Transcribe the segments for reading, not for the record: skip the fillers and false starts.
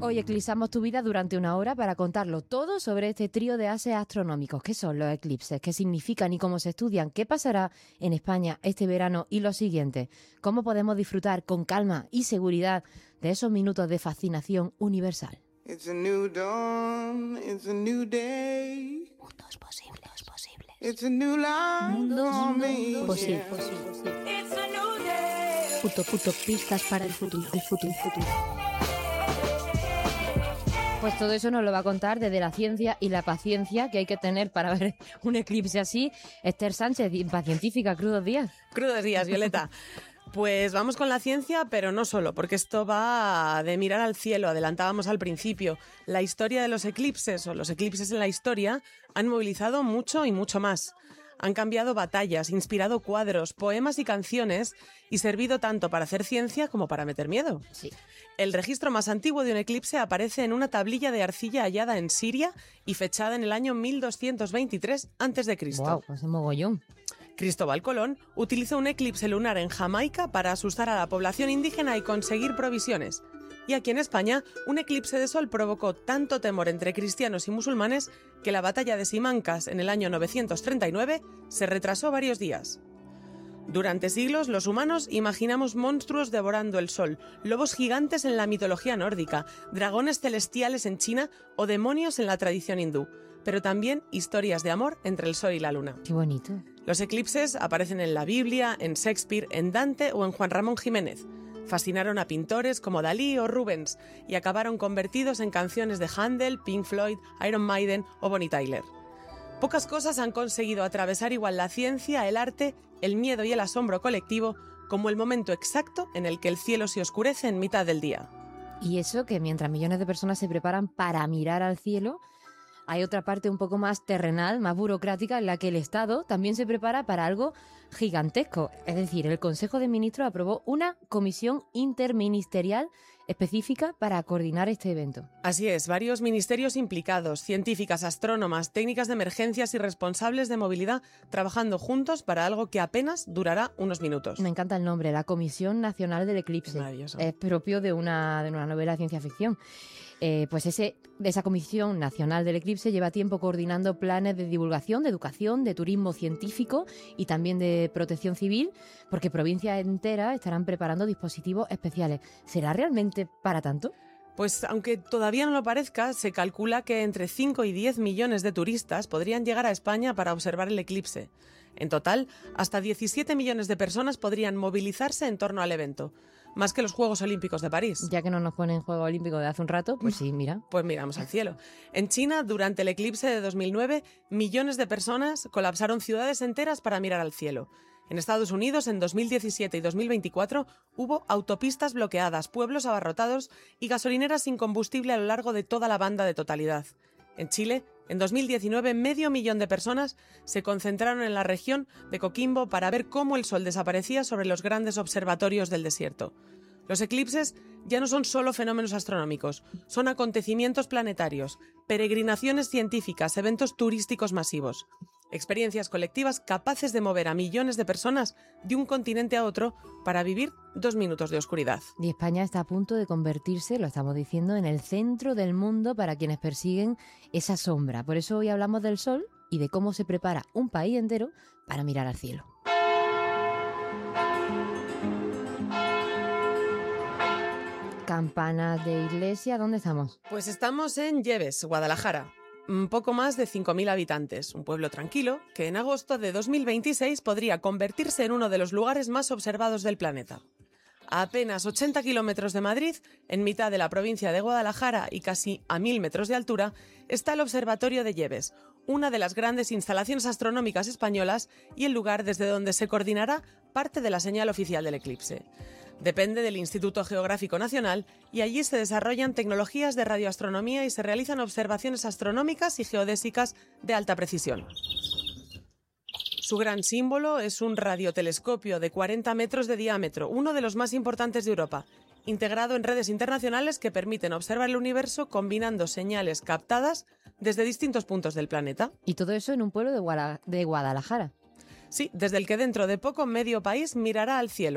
Hoy eclipsamos tu vida durante una hora para contarlo todo sobre este trío de haces astronómicos. ¿Qué son los eclipses? ¿Qué significan y cómo se estudian? ¿Qué pasará en España este verano y lo siguiente? ¿Cómo podemos disfrutar con calma y seguridad de esos minutos de fascinación universal? It's a new dawn, it's a new day. Mundos posibles. It's a new life for me. Posibles. It's a new day. Utopistas para el futuro. Pues todo eso nos lo va a contar desde la ciencia y la paciencia que hay que tener para ver un eclipse así. Esther Sánchez, científica, crudos días. Crudos días, Violeta. Pues vamos con la ciencia, pero no solo, porque esto va de mirar al cielo. Adelantábamos al principio. La historia de los eclipses, o los eclipses en la historia, han movilizado mucho y mucho más. Han cambiado batallas, inspirado cuadros, poemas y canciones y servido tanto para hacer ciencia como para meter miedo. Sí. El registro más antiguo de un eclipse aparece en una tablilla de arcilla hallada en Siria y fechada en el año 1223 a.C. Wow, pues es mogollón. Cristóbal Colón utilizó un eclipse lunar en Jamaica para asustar a la población indígena y conseguir provisiones. Y aquí en España, un eclipse de sol provocó tanto temor entre cristianos y musulmanes que la batalla de Simancas en el año 939 se retrasó varios días. Durante siglos, los humanos imaginamos monstruos devorando el sol, lobos gigantes en la mitología nórdica, dragones celestiales en China o demonios en la tradición hindú, pero también historias de amor entre el sol y la luna. Qué bonito. Los eclipses aparecen en la Biblia, en Shakespeare, en Dante o en Juan Ramón Jiménez. Fascinaron a pintores como Dalí o Rubens y acabaron convertidos en canciones de Handel, Pink Floyd, Iron Maiden o Bonnie Tyler. Pocas cosas han conseguido atravesar igual la ciencia, el arte, el miedo y el asombro colectivo como el momento exacto en el que el cielo se oscurece en mitad del día. Y eso que mientras millones de personas se preparan para mirar al cielo, hay otra parte un poco más terrenal, más burocrática, en la que el Estado también se prepara para algo gigantesco. Es decir, el Consejo de Ministros aprobó una comisión interministerial específica para coordinar este evento. Así es, varios ministerios implicados, científicas, astrónomas, técnicas de emergencias y responsables de movilidad trabajando juntos para algo que apenas durará unos minutos. Me encanta el nombre, la Comisión Nacional del Eclipse. Es maravilloso. Es propio de una novela de ciencia ficción. Pues esa Comisión Nacional del Eclipse lleva tiempo coordinando planes de divulgación, de educación, de turismo científico y también de protección civil, porque provincias enteras estarán preparando dispositivos especiales. ¿Será realmente para tanto? Pues aunque todavía no lo parezca, se calcula que entre 5 y 10 millones de turistas podrían llegar a España para observar el eclipse. En total, hasta 17 millones de personas podrían movilizarse en torno al evento, más que los Juegos Olímpicos de París. Ya que no nos ponen Juego Olímpico de hace un rato, pues sí, mira. Pues miramos al cielo. En China, durante el eclipse de 2009, millones de personas colapsaron ciudades enteras para mirar al cielo. En Estados Unidos, en 2017 y 2024, hubo autopistas bloqueadas, pueblos abarrotados y gasolineras sin combustible a lo largo de toda la banda de totalidad. En Chile, en 2019, 500.000 de personas se concentraron en la región de Coquimbo para ver cómo el sol desaparecía sobre los grandes observatorios del desierto. Los eclipses ya no son solo fenómenos astronómicos, son acontecimientos planetarios, peregrinaciones científicas, eventos turísticos masivos, experiencias colectivas capaces de mover a millones de personas de un continente a otro para vivir 2 minutos de oscuridad. Y España está a punto de convertirse, lo estamos diciendo, en el centro del mundo para quienes persiguen esa sombra. Por eso hoy hablamos del sol y de cómo se prepara un país entero para mirar al cielo. Campanas de iglesia, ¿dónde estamos? Pues estamos en Lleves, Guadalajara. Un poco más de 5.000 habitantes, un pueblo tranquilo que en agosto de 2026 podría convertirse en uno de los lugares más observados del planeta. A apenas 80 kilómetros de Madrid, en mitad de la provincia de Guadalajara y casi a 1.000 metros de altura, está el Observatorio de Lleves, una de las grandes instalaciones astronómicas españolas y el lugar desde donde se coordinará parte de la señal oficial del eclipse. Depende del Instituto Geográfico Nacional y allí se desarrollan tecnologías de radioastronomía y se realizan observaciones astronómicas y geodésicas de alta precisión. Su gran símbolo es un radiotelescopio de 40 metros de diámetro, uno de los más importantes de Europa, integrado en redes internacionales que permiten observar el universo combinando señales captadas desde distintos puntos del planeta. Y todo eso en un pueblo de Guadalajara. Sí, desde el que dentro de poco medio país mirará al cielo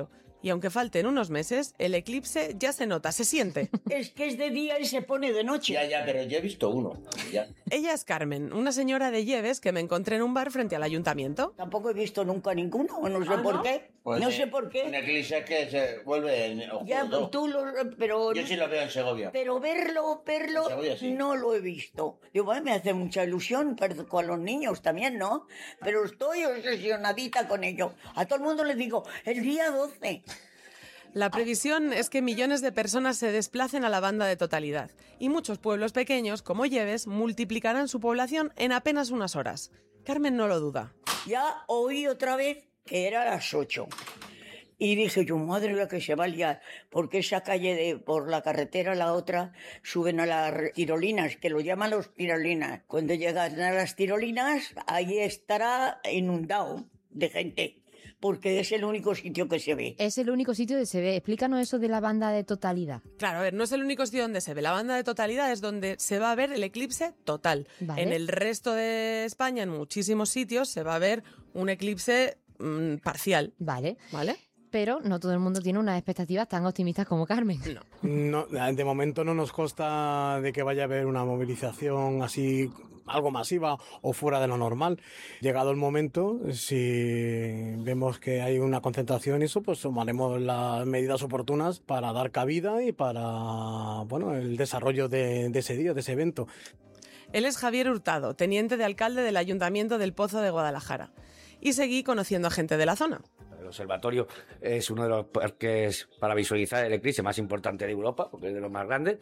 Y aunque falten unos meses, el eclipse ya se nota, se siente. Es que es de día y se pone de noche. Ya, pero yo he visto uno. Ya. Ella es Carmen, una señora de Lleves que me encontré en un bar frente al ayuntamiento. Tampoco he visto nunca ninguno, no sé por qué. Pues no sé por Un qué. eclipse que se vuelve Ya, oscuro. tú pero Yo sí lo veo en Segovia. pero verlo En Segovia, sí. no lo he visto. Digo, bueno, me hace mucha ilusión, pero con los niños también, ¿no? Pero estoy obsesionadita con ello. A todo el mundo le digo, el día 12. La previsión es que millones de personas se desplacen a la banda de totalidad y muchos pueblos pequeños, como Lleves, multiplicarán su población en apenas unas horas. Carmen no lo duda. Ya oí otra vez que era a las 8. Y dije yo, madre la que se va a liar, porque esa calle por la carretera, la otra, suben a las tirolinas, que lo llaman los tirolinas. Cuando llegan a las tirolinas, ahí estará inundado de gente, porque es el único sitio que se ve. Es el único sitio donde se ve. Explícanos eso de la banda de totalidad. Claro, a ver, no es el único sitio donde se ve. La banda de totalidad es donde se va a ver el eclipse total. Vale. En el resto de España, en muchísimos sitios, se va a ver un eclipse parcial. Vale. ¿Vale? Pero no todo el mundo tiene unas expectativas tan optimistas como Carmen. No. No, de momento no nos consta de que vaya a haber una movilización así, algo masiva o fuera de lo normal. Llegado el momento, si vemos que hay una concentración y eso, pues tomaremos las medidas oportunas para dar cabida y para, bueno, el desarrollo de ese día, de ese evento. Él es Javier Hurtado, teniente de alcalde del Ayuntamiento del Pozo de Guadalajara. Y seguí conociendo a gente de la zona. El observatorio es uno de los parques para visualizar el eclipse más importante de Europa, porque es de los más grandes.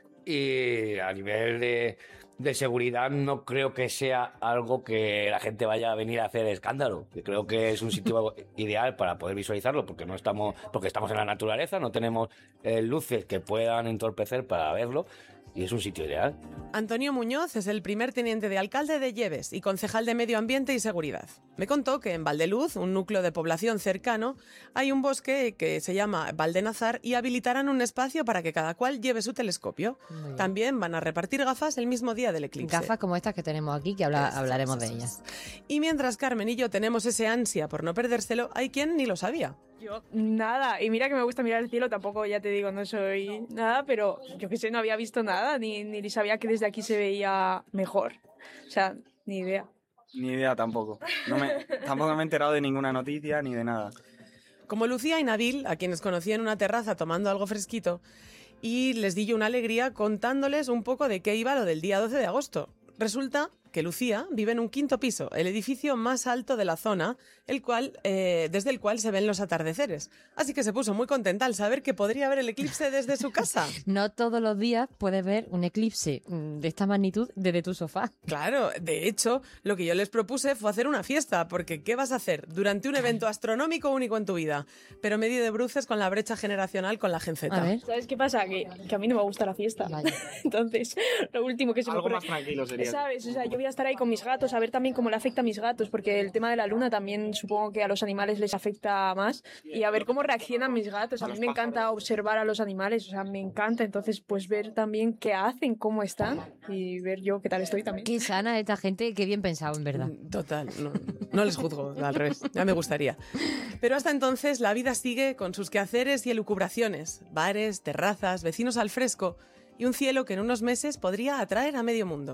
Y a nivel de seguridad no creo que sea algo que la gente vaya a venir a hacer escándalo. Yo creo que es un sitio ideal para poder visualizarlo, porque estamos en la naturaleza, no tenemos luces que puedan entorpecer para verlo. Y es un sitio ideal. Antonio Muñoz es el primer teniente de alcalde de Lleves y concejal de Medio Ambiente y Seguridad. Me contó que en Valdeluz, un núcleo de población cercano, hay un bosque que se llama Valdenazar y habilitarán un espacio para que cada cual lleve su telescopio. También van a repartir gafas el mismo día del eclipse. Gafas como estas que tenemos aquí, que hablaremos de ellas. Y mientras Carmen y yo tenemos ese ansia por no perdérselo, hay quien ni lo sabía. Yo, nada. Y mira que me gusta mirar el cielo, tampoco, ya te digo, no soy nada, pero yo qué sé, no había visto nada, ni sabía que desde aquí se veía mejor. O sea, ni idea. Ni idea tampoco. Tampoco me he enterado de ninguna noticia ni de nada. Como Lucía y Nabil, a quienes conocí en una terraza tomando algo fresquito, y les di yo una alegría contándoles un poco de qué iba lo del día 12 de agosto. Resulta que Lucía vive en un 5º piso, el edificio más alto de la zona, desde el cual se ven los atardeceres. Así que se puso muy contenta al saber que podría ver el eclipse desde su casa. No todos los días puedes ver un eclipse de esta magnitud desde tu sofá. Claro, de hecho, lo que yo les propuse fue hacer una fiesta, porque ¿qué vas a hacer durante un evento astronómico único en tu vida? Pero medio de bruces con la brecha generacional con la Gen Z. A ver. ¿Sabes qué pasa? Que a mí no me gusta la fiesta. Vaya. Entonces, lo último que se me Algo ocurre... más tranquilo sería. ¿Sabes? O sea, yo voy a estar ahí con mis gatos, a ver también cómo le afecta a mis gatos, porque el tema de la luna también supongo que a los animales les afecta más, y a ver cómo reaccionan mis gatos. A mí me encanta observar a los animales, o sea, me encanta, entonces pues ver también qué hacen, cómo están, y ver yo qué tal estoy también. Qué sana esta gente, qué bien pensado, en verdad. Total, no les juzgo, al revés, ya me gustaría. Pero hasta entonces la vida sigue con sus quehaceres y elucubraciones, bares, terrazas, vecinos al fresco y un cielo que en unos meses podría atraer a medio mundo.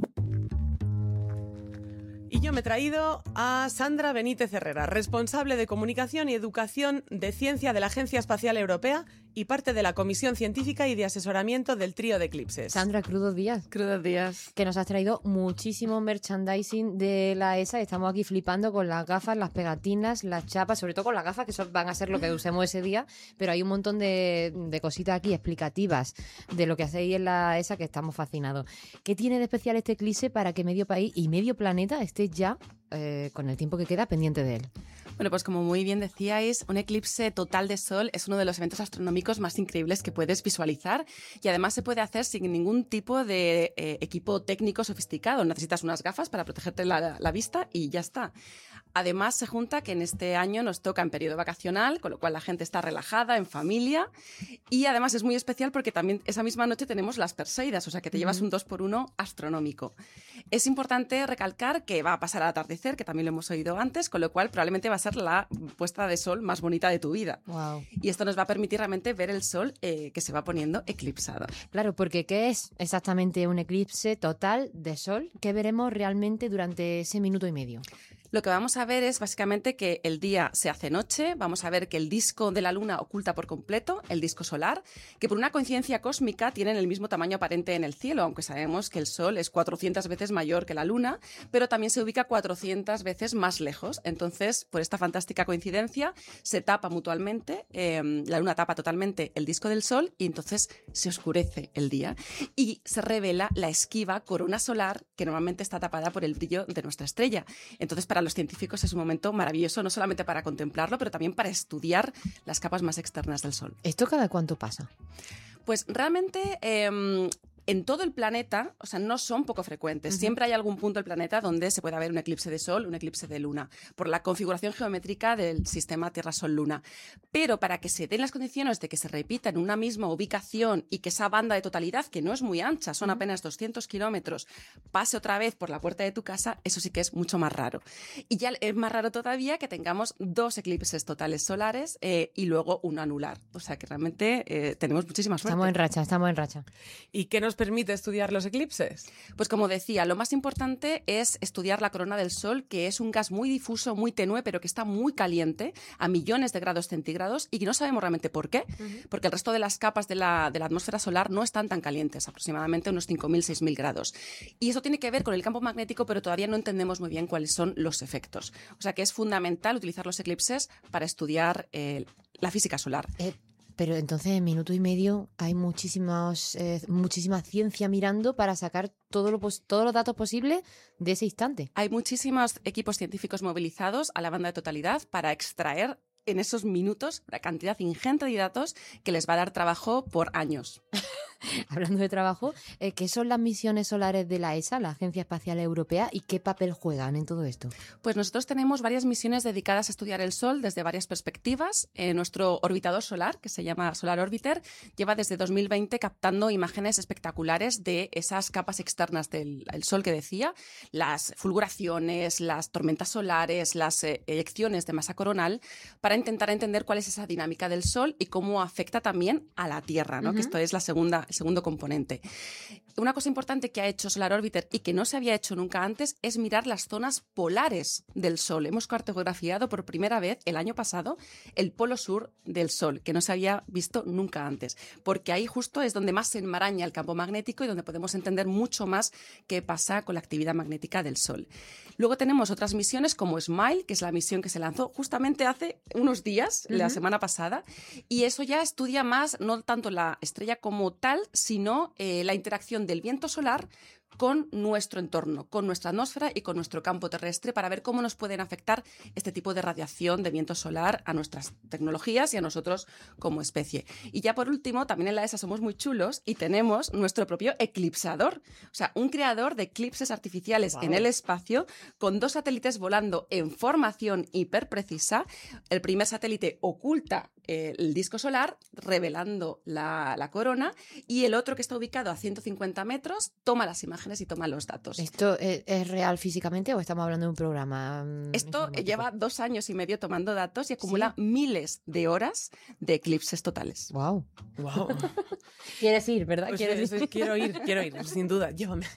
Y yo me he traído a Sandra Benítez Herrera, responsable de Comunicación y Educación de Ciencia de la Agencia Espacial Europea y parte de la Comisión Científica y de Asesoramiento del Trío de Eclipses. Sandra, crudos días. Crudos días. Que nos has traído muchísimo merchandising de la ESA. Estamos aquí flipando con las gafas, las pegatinas, las chapas, sobre todo con las gafas, que van a ser lo que usemos ese día. Pero hay un montón de cositas aquí explicativas de lo que hacéis en la ESA que estamos fascinados. ¿Qué tiene de especial este eclipse para que medio país y medio planeta esté ya, con el tiempo que queda, pendiente de él? Bueno, pues como muy bien decíais, un eclipse total de sol es uno de los eventos astronómicos más increíbles que puedes visualizar y además se puede hacer sin ningún tipo de equipo técnico sofisticado. Necesitas unas gafas para protegerte la vista y ya está. Además, se junta que en este año nos toca en periodo vacacional, con lo cual la gente está relajada, en familia. Y además es muy especial porque también esa misma noche tenemos las Perseidas, o sea que te llevas un 2x1 astronómico. Es importante recalcar que va a pasar al atardecer, que también lo hemos oído antes, con lo cual probablemente va a ser la puesta de sol más bonita de tu vida. Wow. Y esto nos va a permitir realmente ver el sol que se va poniendo eclipsado. Claro, porque ¿qué es exactamente un eclipse total de sol? ¿Qué veremos realmente durante ese minuto y medio? Lo que vamos a ver es básicamente que el día se hace noche, vamos a ver que el disco de la Luna oculta por completo el disco solar, que por una coincidencia cósmica tienen el mismo tamaño aparente en el cielo, aunque sabemos que el Sol es 400 veces mayor que la Luna, pero también se ubica 400 veces más lejos. Entonces, por esta fantástica coincidencia, se tapa mutuamente, la Luna tapa totalmente el disco del Sol y entonces se oscurece el día y se revela la esquiva corona solar que normalmente está tapada por el brillo de nuestra estrella. Entonces, para los científicos es un momento maravilloso, no solamente para contemplarlo, pero también para estudiar las capas más externas del Sol. ¿Esto cada cuánto pasa? Pues realmente en todo el planeta, o sea, no son poco frecuentes. Siempre hay algún punto del planeta donde se puede haber un eclipse de Sol, un eclipse de Luna, por la configuración geométrica del sistema Tierra-Sol-Luna. Pero para que se den las condiciones de que se repita en una misma ubicación y que esa banda de totalidad, que no es muy ancha, son apenas 200 kilómetros, pase otra vez por la puerta de tu casa, eso sí que es mucho más raro. Y ya es más raro todavía que tengamos 2 eclipses totales solares y luego uno anular. O sea que realmente tenemos muchísima suerte. Estamos en racha. ¿Y qué nos permite estudiar los eclipses? Pues como decía, lo más importante es estudiar la corona del Sol, que es un gas muy difuso, muy tenue, pero que está muy caliente, a millones de grados centígrados, y que no sabemos realmente por qué, porque el resto de las capas de la atmósfera solar no están tan calientes, aproximadamente unos 5.000, 6.000 grados. Y eso tiene que ver con el campo magnético, pero todavía no entendemos muy bien cuáles son los efectos. O sea que es fundamental utilizar los eclipses para estudiar la física solar. Pero entonces en minuto y medio hay muchísima ciencia mirando para sacar todos los datos posibles de ese instante. Hay muchísimos equipos científicos movilizados a la banda de totalidad para extraer en esos minutos una cantidad ingente de datos que les va a dar trabajo por años. Hablando de trabajo, ¿qué son las misiones solares de la ESA, la Agencia Espacial Europea, y qué papel juegan en todo esto? Pues nosotros tenemos varias misiones dedicadas a estudiar el Sol desde varias perspectivas. Nuestro orbitador solar, que se llama Solar Orbiter, lleva desde 2020 captando imágenes espectaculares de esas capas externas del Sol que decía, las fulguraciones, las tormentas solares, las eyecciones de masa coronal, para intentar entender cuál es esa dinámica del Sol y cómo afecta también a la Tierra, ¿no? Que esto es el segundo componente. Una cosa importante que ha hecho Solar Orbiter y que no se había hecho nunca antes es mirar las zonas polares del Sol. Hemos cartografiado por primera vez el año pasado el polo sur del Sol, que no se había visto nunca antes, porque ahí justo es donde más se enmaraña el campo magnético y donde podemos entender mucho más qué pasa con la actividad magnética del Sol. Luego tenemos otras misiones como SMILE, que es la misión que se lanzó justamente hace unos días, la semana pasada, y eso ya estudia más, no tanto la estrella como tal, sino la interacción del viento solar con nuestro entorno, con nuestra atmósfera y con nuestro campo terrestre para ver cómo nos pueden afectar este tipo de radiación de viento solar a nuestras tecnologías y a nosotros como especie. Y ya por último, también en la ESA somos muy chulos y tenemos nuestro propio eclipsador, o sea, un creador de eclipses artificiales en el espacio con 2 satélites volando en formación hiperprecisa. El primer satélite oculta el disco solar, revelando la corona, y el otro, que está ubicado a 150 metros, toma las imágenes y toma los datos. ¿Esto es real físicamente o estamos hablando de un programa? Esto lleva 2 años y medio tomando datos y acumula miles de horas de eclipses totales. ¡Wow! Wow. ¿Quieres ir, verdad? Pues ¿Quieres ir? quiero ir, sin duda, llévame.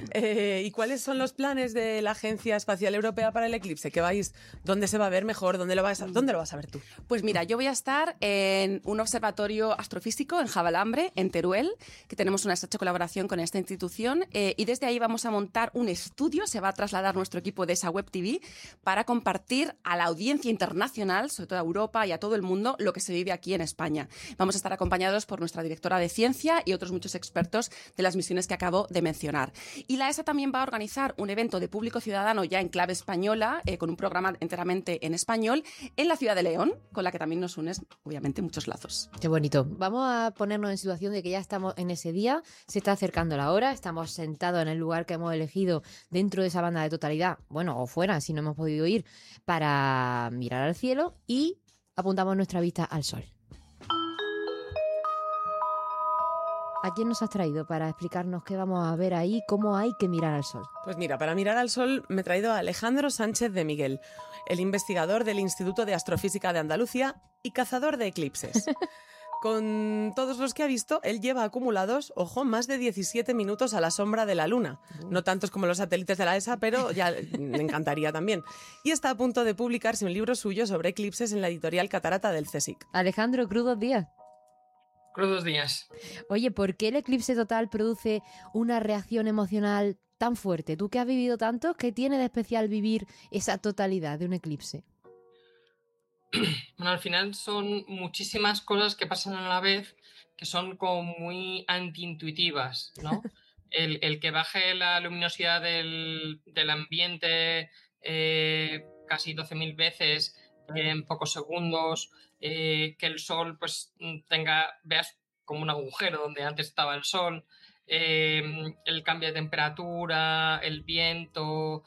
¿Y cuáles son los planes de la Agencia Espacial Europea para el eclipse? ¿Qué vais? ¿Dónde se va a ver mejor? ¿Dónde lo vas a ver tú? Pues mira, yo voy a estar en un observatorio astrofísico en Javalambre, en Teruel, que tenemos una estrecha colaboración con esta institución, y desde ahí vamos a montar un estudio. Se va a trasladar nuestro equipo de esa Web TV para compartir a la audiencia internacional, sobre todo a Europa y a todo el mundo, lo que se vive aquí en España. Vamos a estar acompañados por nuestra directora de ciencia y otros muchos expertos de las misiones que acabo de mencionar. Y la ESA también va a organizar un evento de público ciudadano ya en clave española, con un programa enteramente en español, en la ciudad de León, con la que también nos unes, obviamente, muchos lazos. Qué bonito. Vamos a ponernos en situación de que ya estamos en ese día, se está acercando la hora, estamos sentados sentado en el lugar que hemos elegido dentro de esa banda de totalidad, bueno, o fuera, si no hemos podido ir, para mirar al cielo y apuntamos nuestra vista al sol. ¿A quién nos has traído para explicarnos qué vamos a ver ahí, cómo hay que mirar al sol? Pues mira, para mirar al sol me he traído a Alejandro Sánchez de Miguel, el investigador del Instituto de Astrofísica de Andalucía y cazador de eclipses. Con todos los que ha visto, él lleva acumulados, ojo, más de 17 minutos a la sombra de la Luna. No tantos como los satélites de la ESA, pero ya me encantaría también. Y está a punto de publicarse un libro suyo sobre eclipses en la editorial Catarata del CSIC. Alejandro, crudos días. Crudos días. Oye, ¿por qué el eclipse total produce una reacción emocional tan fuerte? Tú que has vivido tanto, ¿qué tiene de especial vivir esa totalidad de un eclipse? Bueno, al final son muchísimas cosas que pasan a la vez que son como muy antiintuitivas, ¿no? El que baje la luminosidad del ambiente casi 12.000 veces en pocos segundos, que el sol pues veas como un agujero donde antes estaba el sol, el cambio de temperatura, el viento,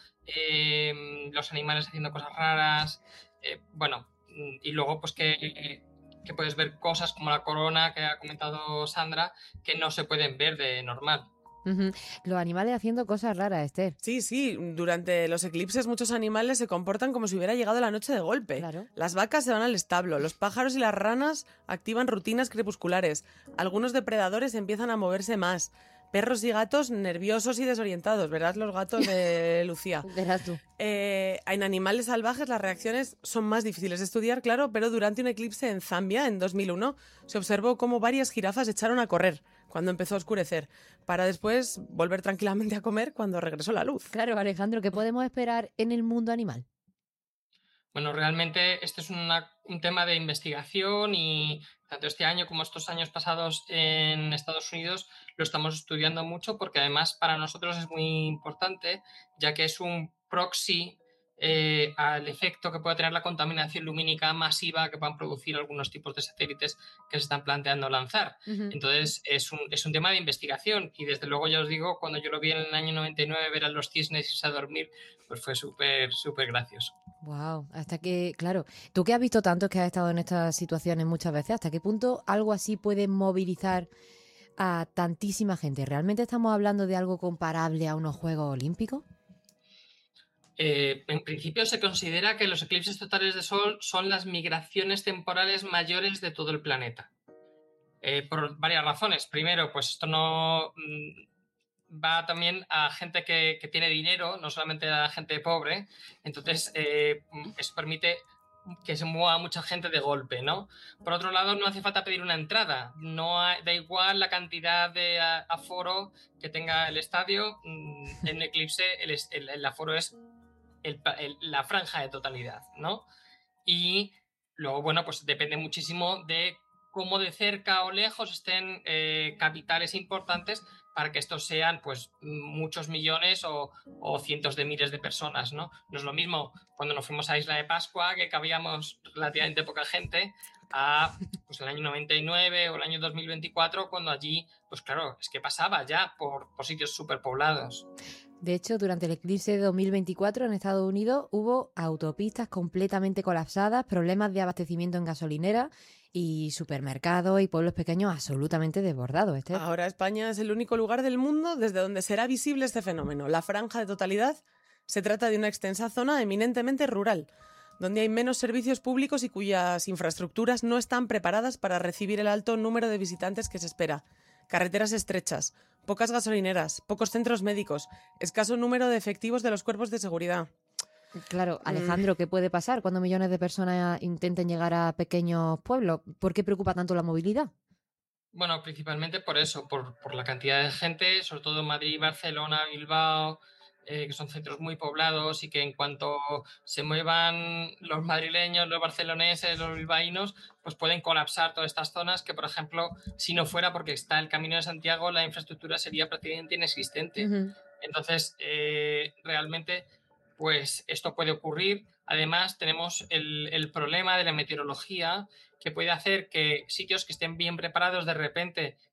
los animales haciendo cosas raras, bueno, y luego pues que puedes ver cosas como la corona que ha comentado Sandra que no se pueden ver de normal. Los animales haciendo cosas raras, Esther. Sí, durante los eclipses muchos animales se comportan como si hubiera llegado la noche de golpe. Claro. Las vacas se van al establo, los pájaros y las ranas activan rutinas crepusculares, algunos depredadores empiezan a moverse más, perros y gatos nerviosos y desorientados, verás los gatos de Lucía. Verás tú. En animales salvajes las reacciones son más difíciles de estudiar, claro, pero durante un eclipse en Zambia, en 2001, se observó cómo varias jirafas echaron a correr cuando empezó a oscurecer, para después volver tranquilamente a comer cuando regresó la luz. Claro, Alejandro, ¿qué podemos esperar en el mundo animal? Bueno, realmente este es un tema de investigación y tanto este año como estos años pasados en Estados Unidos lo estamos estudiando mucho porque además para nosotros es muy importante ya que es un proxy al efecto que puede tener la contaminación lumínica masiva que puedan producir algunos tipos de satélites que se están planteando lanzar. Entonces es un tema de investigación y desde luego ya os digo, cuando yo lo vi en el año 99 ver a los cisnes irse a dormir, pues fue súper gracioso. Wow, hasta que, claro, tú que has visto tanto, que has estado en estas situaciones muchas veces, ¿hasta qué punto algo así puede movilizar a tantísima gente? ¿Realmente estamos hablando de algo comparable a unos Juegos Olímpicos? En principio se considera que los eclipses totales de sol son las migraciones temporales mayores de todo el planeta. Por varias razones. Primero, pues esto no va también a gente que tiene dinero, no solamente a gente pobre. Entonces, eso permite que se mueva mucha gente de golpe, ¿no? Por otro lado, no hace falta pedir una entrada. Da igual la cantidad de aforo que tenga el estadio. En un eclipse el aforo es la franja de totalidad, ¿no? Y luego, bueno, pues depende muchísimo de cómo de cerca o lejos estén capitales importantes para que estos sean pues muchos millones o cientos de miles de personas, ¿no? No es lo mismo cuando nos fuimos a Isla de Pascua, que cabíamos relativamente poca gente, a pues, el año 99 o el año 2024, cuando allí, pues claro, es que pasaba ya por sitios superpoblados. De hecho, durante el eclipse de 2024 en Estados Unidos hubo autopistas completamente colapsadas, problemas de abastecimiento en gasolinera y supermercados y pueblos pequeños absolutamente desbordados. Esther. Ahora España es el único lugar del mundo desde donde será visible este fenómeno. La franja de totalidad se trata de una extensa zona eminentemente rural, donde hay menos servicios públicos y cuyas infraestructuras no están preparadas para recibir el alto número de visitantes que se espera. Carreteras estrechas, pocas gasolineras, pocos centros médicos, escaso número de efectivos de los cuerpos de seguridad. Claro, Alejandro, ¿qué puede pasar cuando millones de personas intenten llegar a pequeños pueblos? ¿Por qué preocupa tanto la movilidad? Bueno, principalmente por eso, por la cantidad de gente, sobre todo Madrid, Barcelona, Bilbao, que son centros muy poblados y que en cuanto se muevan los madrileños, los barceloneses, los bilbaínos, pues pueden colapsar todas estas zonas que, por ejemplo, si no fuera porque está el Camino de Santiago, la infraestructura sería prácticamente inexistente. Entonces, realmente, pues esto puede ocurrir. Además, tenemos el problema de la meteorología, que puede hacer que sitios que estén bien preparados de repente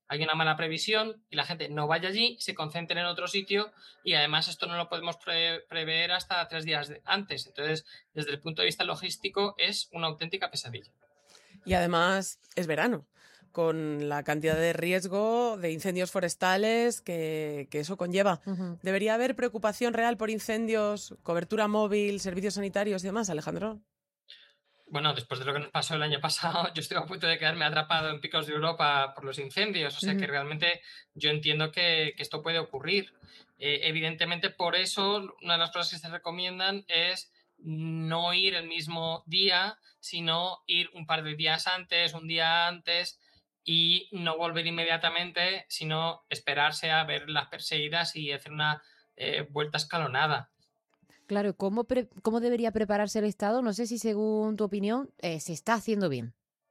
hay una mala previsión y la gente no vaya allí, se concentren en otro sitio, y además esto no lo podemos prever hasta 3 días antes. Entonces, desde el punto de vista logístico, es una auténtica pesadilla. Y además es verano, con la cantidad de riesgo de incendios forestales que eso conlleva. ¿Debería haber preocupación real por incendios, cobertura móvil, servicios sanitarios y demás, Alejandro? Bueno, después de lo que nos pasó el año pasado, yo estoy a punto de quedarme atrapado en picos de Europa por los incendios. O sea que realmente yo entiendo que esto puede ocurrir. Evidentemente, por eso, una de las cosas que se recomiendan es no ir el mismo día, sino ir un par de días antes, un día antes, y no volver inmediatamente, sino esperarse a ver las perseguidas y hacer una vuelta escalonada. Claro, ¿cómo debería prepararse el Estado? No sé si, según tu opinión, se está haciendo bien.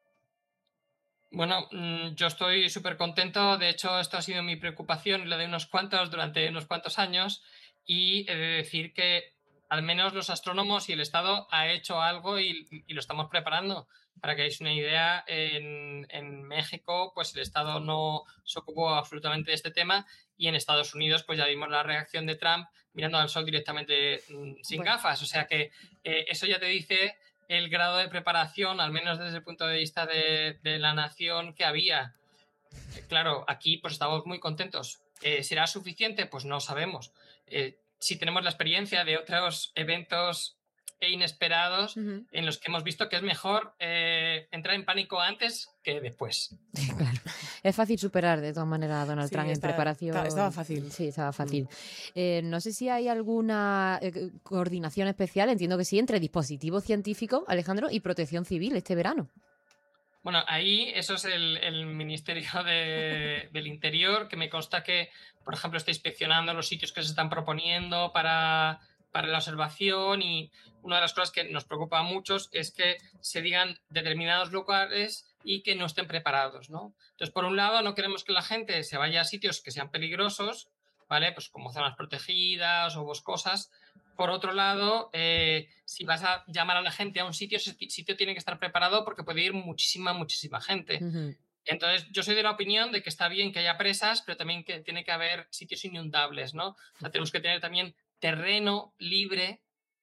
Bueno, yo estoy súper contento. De hecho, esto ha sido mi preocupación y la de unos cuantos durante unos cuantos años. Y he de decir que al menos los astrónomos y el Estado ha hecho algo y lo estamos preparando. Para que hagáis una idea, en México, pues el Estado no se ocupó absolutamente de este tema, y en Estados Unidos, pues ya vimos la reacción de Trump mirando al sol directamente sin gafas. O sea que eso ya te dice el grado de preparación, al menos desde el punto de vista de la nación, que había. Claro, aquí pues estamos muy contentos. ¿Será suficiente? Pues no sabemos. Si tenemos la experiencia de otros eventos inesperados en los que hemos visto que es mejor entrar en pánico antes que después. Claro. Es fácil superar, de todas maneras, a Donald Trump en preparación. Estaba fácil. Sí, estaba fácil. No sé si hay alguna coordinación especial, entiendo que sí, entre dispositivos científicos, Alejandro, y protección civil este verano. Bueno, ahí eso es el Ministerio del Interior, que me consta que, por ejemplo, está inspeccionando los sitios que se están proponiendo para la observación, y una de las cosas que nos preocupa a muchos es que se digan determinados lugares y que no estén preparados, ¿no? Entonces, por un lado, no queremos que la gente se vaya a sitios que sean peligrosos, ¿vale? Pues como zonas protegidas o boscosas. Por otro lado, si vas a llamar a la gente a un sitio, ese sitio tiene que estar preparado porque puede ir muchísima gente. Entonces, yo soy de la opinión de que está bien que haya presas, pero también que tiene que haber sitios inundables, ¿no? O sea, tenemos que tener también terreno libre,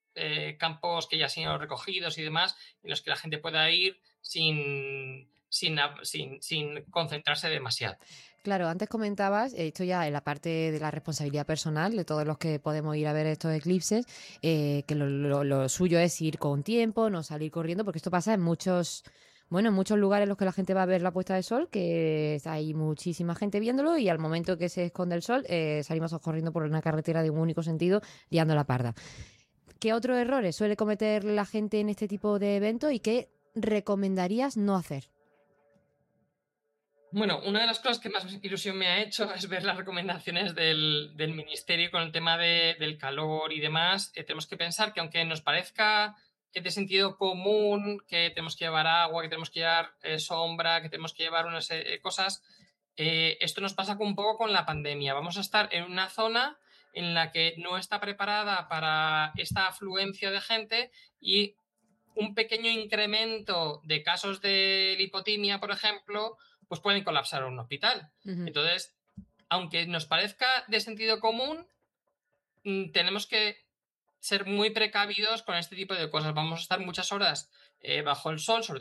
campos que ya han sido recogidos y demás, en los que la gente pueda ir sin concentrarse demasiado. Claro, antes comentabas, esto ya en la parte de la responsabilidad personal de todos los que podemos ir a ver estos eclipses, que lo suyo es ir con tiempo, no salir corriendo, porque esto pasa en muchos lugares en los que la gente va a ver la puesta de sol, que hay muchísima gente viéndolo, y al momento que se esconde el sol, salimos corriendo por una carretera de un único sentido, liando la parda. ¿Qué otros errores suele cometer la gente en este tipo de eventos y qué recomendarías no hacer? Bueno, una de las cosas que más ilusión me ha hecho es ver las recomendaciones del ministerio con el tema del calor y demás. Tenemos que pensar que, aunque nos parezca que de sentido común, que tenemos que llevar agua, que tenemos que llevar sombra, que tenemos que llevar unas cosas, esto nos pasa un poco con la pandemia. Vamos a estar en una zona en la que no está preparada para esta afluencia de gente, y un pequeño incremento de casos de lipotimia, por ejemplo, pues pueden colapsar un hospital. Entonces, aunque nos parezca de sentido común, tenemos que ser muy precavidos con este tipo de cosas. Vamos a estar muchas horas bajo el sol, sobre